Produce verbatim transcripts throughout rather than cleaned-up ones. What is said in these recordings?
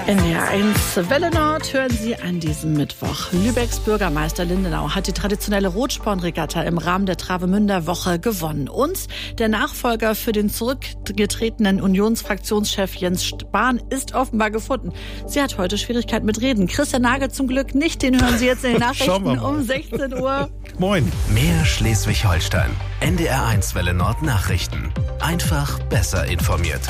N D R eins Welle Nord hören Sie an diesem Mittwoch. Lübecks Bürgermeister Lindenau hat die traditionelle Rotspornregatta im Rahmen der Travemünder Woche gewonnen. Und der Nachfolger für den zurückgetretenen Unionsfraktionschef Jens Spahn ist offenbar gefunden. Sie hat heute Schwierigkeiten mit Reden. Christian Nagel zum Glück nicht, den hören Sie jetzt in den Nachrichten um sechzehn Uhr. Moin. Mehr Schleswig-Holstein. N D R eins Welle Nord Nachrichten. Einfach besser informiert.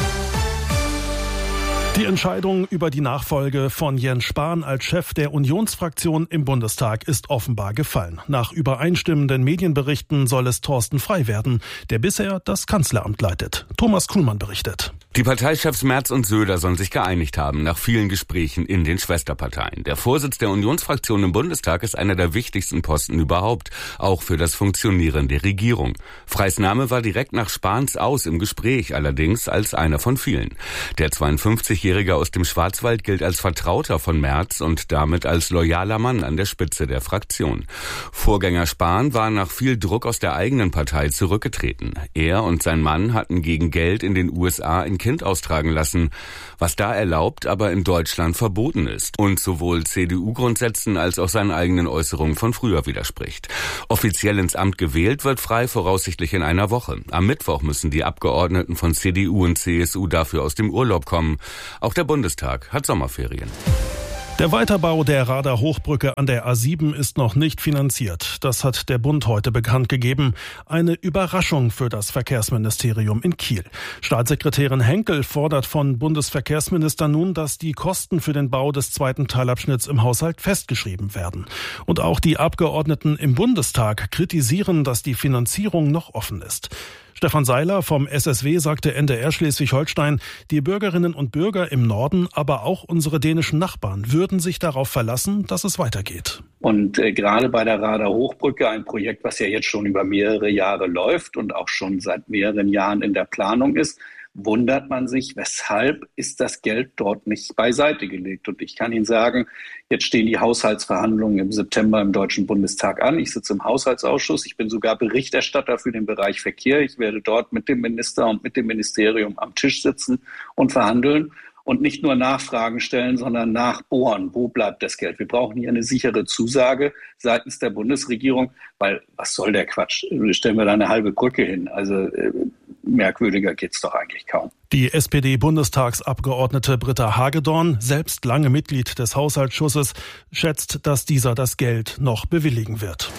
Die Entscheidung über die Nachfolge von Jens Spahn als Chef der Unionsfraktion im Bundestag ist offenbar gefallen. Nach übereinstimmenden Medienberichten soll es Thorsten Frey werden, der bisher das Kanzleramt leitet. Thomas Kuhlmann berichtet. Die Parteichefs Merz und Söder sollen sich geeinigt haben nach vielen Gesprächen in den Schwesterparteien. Der Vorsitz der Unionsfraktion im Bundestag ist einer der wichtigsten Posten überhaupt, auch für das Funktionieren der Regierung. Freys Name war direkt nach Spahns Aus im Gespräch, allerdings als einer von vielen. Der zweiundfünfzigjährige aus dem Schwarzwald gilt als Vertrauter von Merz und damit als loyaler Mann an der Spitze der Fraktion. Vorgänger Spahn war nach viel Druck aus der eigenen Partei zurückgetreten. Er und sein Mann hatten gegen Geld in den U S A ein Kind austragen lassen, was da erlaubt, aber in Deutschland verboten ist und sowohl C D U-Grundsätzen als auch seinen eigenen Äußerungen von früher widerspricht. Offiziell ins Amt gewählt wird Frey voraussichtlich in einer Woche. Am Mittwoch müssen die Abgeordneten von C D U und C S U dafür aus dem Urlaub kommen. Auch der Bundestag hat Sommerferien. Der Weiterbau der Rader Hochbrücke an der A sieben ist noch nicht finanziert. Das hat der Bund heute bekannt gegeben. Eine Überraschung für das Verkehrsministerium in Kiel. Staatssekretärin Henkel fordert von Bundesverkehrsminister nun, dass die Kosten für den Bau des zweiten Teilabschnitts im Haushalt festgeschrieben werden. Und auch die Abgeordneten im Bundestag kritisieren, dass die Finanzierung noch offen ist. Stefan Seiler vom S S W sagte N D R Schleswig-Holstein, die Bürgerinnen und Bürger im Norden, aber auch unsere dänischen Nachbarn würden sich darauf verlassen, dass es weitergeht. Und äh, gerade bei der Rader Hochbrücke, ein Projekt, was ja jetzt schon über mehrere Jahre läuft und auch schon seit mehreren Jahren in der Planung ist, wundert man sich, weshalb ist das Geld dort nicht beiseite gelegt. Und ich kann Ihnen sagen, jetzt stehen die Haushaltsverhandlungen im September im Deutschen Bundestag an. Ich sitze im Haushaltsausschuss. Ich bin sogar Berichterstatter für den Bereich Verkehr. Ich werde dort mit dem Minister und mit dem Ministerium am Tisch sitzen und verhandeln. Und nicht nur Nachfragen stellen, sondern nachbohren. Wo bleibt das Geld? Wir brauchen hier eine sichere Zusage seitens der Bundesregierung, weil was soll der Quatsch? Stellen wir da eine halbe Brücke hin? Also äh, merkwürdiger geht's doch eigentlich kaum. Die S P D-Bundestagsabgeordnete Britta Hagedorn, selbst lange Mitglied des Haushaltsschusses, schätzt, dass dieser das Geld noch bewilligen wird.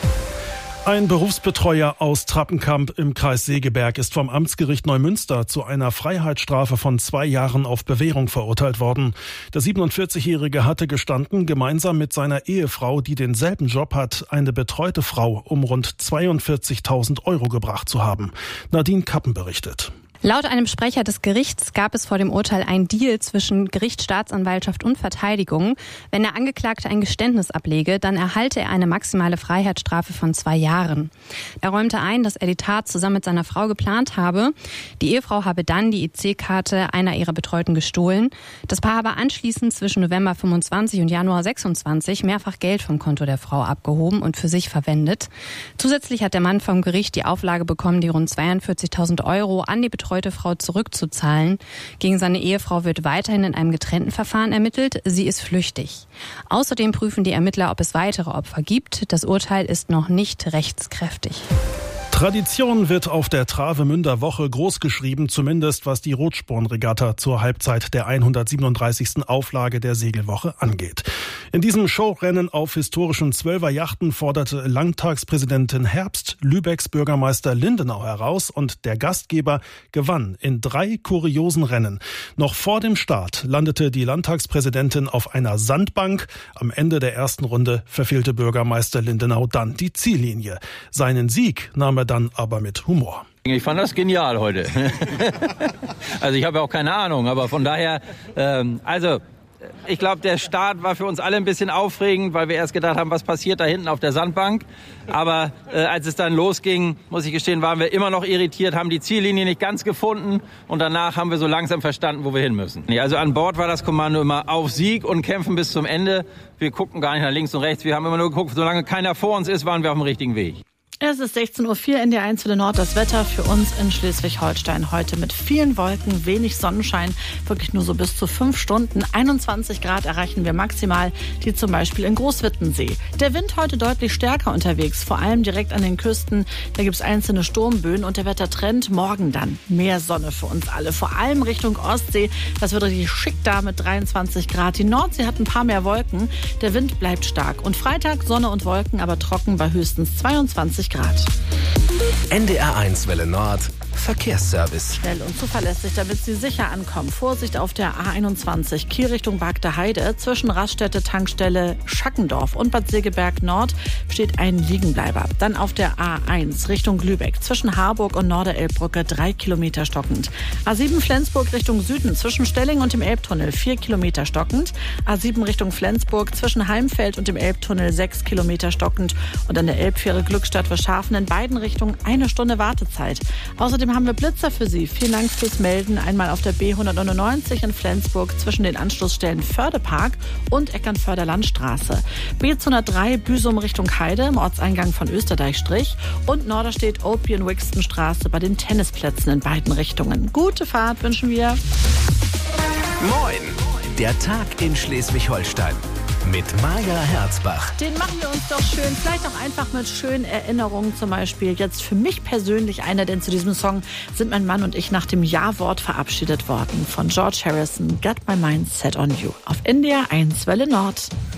Ein Berufsbetreuer aus Trappenkamp im Kreis Segeberg ist vom Amtsgericht Neumünster zu einer Freiheitsstrafe von zwei Jahren auf Bewährung verurteilt worden. Der siebenundvierzigjährige hatte gestanden, gemeinsam mit seiner Ehefrau, die denselben Job hat, eine betreute Frau um rund zweiundvierzigtausend Euro gebracht zu haben. Nadine Kappen berichtet. Laut einem Sprecher des Gerichts gab es vor dem Urteil einen Deal zwischen Gericht, Staatsanwaltschaft und Verteidigung. Wenn der Angeklagte ein Geständnis ablege, dann erhalte er eine maximale Freiheitsstrafe von zwei Jahren. Er räumte ein, dass er die Tat zusammen mit seiner Frau geplant habe. Die Ehefrau habe dann die I C-Karte einer ihrer Betreuten gestohlen. Das Paar habe anschließend zwischen November fünfundzwanzig und Januar sechsundzwanzig mehrfach Geld vom Konto der Frau abgehoben und für sich verwendet. Zusätzlich hat der Mann vom Gericht die Auflage bekommen, die rund zweiundvierzigtausend Euro an die Betreute Frau zurückzuzahlen. Gegen seine Ehefrau wird weiterhin in einem getrennten Verfahren ermittelt. Sie ist flüchtig. Außerdem prüfen die Ermittler, ob es weitere Opfer gibt. Das Urteil ist noch nicht rechtskräftig. Tradition wird auf der Travemünder Woche großgeschrieben, zumindest was die Rotspornregatta zur Halbzeit der hundertsiebenunddreißigsten Auflage der Segelwoche angeht. In diesem Showrennen auf historischen Zwölferjachten forderte Landtagspräsidentin Herbst Lübecks Bürgermeister Lindenau heraus und der Gastgeber gewann in drei kuriosen Rennen. Noch vor dem Start landete die Landtagspräsidentin auf einer Sandbank. Am Ende der ersten Runde verfehlte Bürgermeister Lindenau dann die Ziellinie. Seinen Sieg nahm er dann aber mit Humor. Ich fand das genial heute. Also ich habe ja auch keine Ahnung, aber von daher, ähm, also ich glaube, der Start war für uns alle ein bisschen aufregend, weil wir erst gedacht haben, was passiert da hinten auf der Sandbank. Aber äh, als es dann losging, muss ich gestehen, waren wir immer noch irritiert, haben die Ziellinie nicht ganz gefunden und danach haben wir so langsam verstanden, wo wir hin müssen. Nee, also an Bord war das Kommando immer auf Sieg und kämpfen bis zum Ende. Wir gucken gar nicht nach links und rechts, wir haben immer nur geguckt, solange keiner vor uns ist, waren wir auf dem richtigen Weg. Es ist sechzehn Uhr vier in der eins Welle Nord. Das Wetter für uns in Schleswig-Holstein heute mit vielen Wolken, wenig Sonnenschein, wirklich nur so bis zu fünf Stunden. einundzwanzig Grad erreichen wir maximal, die zum Beispiel in Großwittensee. Der Wind heute deutlich stärker unterwegs, vor allem direkt an den Küsten. Da gibt es einzelne Sturmböen und der Wettertrend morgen dann mehr Sonne für uns alle. Vor allem Richtung Ostsee. Das wird richtig schick da mit dreiundzwanzig Grad. Die Nordsee hat ein paar mehr Wolken. Der Wind bleibt stark. Und Freitag Sonne und Wolken, aber trocken bei höchstens zweiundzwanzig Grad. N D R eins Welle Nord Verkehrsservice. Schnell und zuverlässig, damit Sie sicher ankommen. Vorsicht auf der A einundzwanzig, Kiel Richtung Bagde Heide. Zwischen Raststätte, Tankstelle Schackendorf und Bad Segeberg Nord steht ein Liegenbleiber. Dann auf der A eins Richtung Lübeck. Zwischen Harburg und Norderelbbrücke drei Kilometer stockend. A sieben Flensburg Richtung Süden. Zwischen Stelling und dem Elbtunnel vier Kilometer stockend. A sieben Richtung Flensburg. Zwischen Heimfeld und dem Elbtunnel sechs Kilometer stockend. Und an der Elbfähre Glückstadt für Schafen in beiden Richtungen eine Stunde Wartezeit. Außerdem haben wir Blitzer für Sie. Vielen Dank fürs Melden. Einmal auf der B hundertneunundneunzig in Flensburg zwischen den Anschlussstellen Fördepark und Eckernförder Landstraße. B zweihundertdrei Büsum Richtung Heide im Ortseingang von Österdeich-Strich und Norderstedt Opien-Wixton-Straße bei den Tennisplätzen in beiden Richtungen. Gute Fahrt wünschen wir. Moin, der Tag in Schleswig-Holstein. Mit Maja Herzbach. Den machen wir uns doch schön, vielleicht auch einfach mit schönen Erinnerungen, zum Beispiel jetzt für mich persönlich einer, denn zu diesem Song sind mein Mann und ich nach dem Ja-Wort verabschiedet worden von George Harrison, Got My Mind Set on You auf N D R eins Welle Nord.